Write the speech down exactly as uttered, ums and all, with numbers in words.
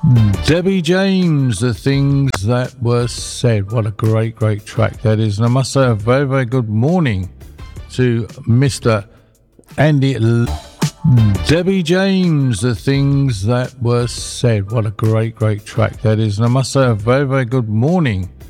Debbie James, The Things That Were Said. What a great, great track that is. And I must say a very, very good morning to Mister Andy L- Debbie James, The Things That Were Said. What a great, great track that is. And I must say a very, very good morning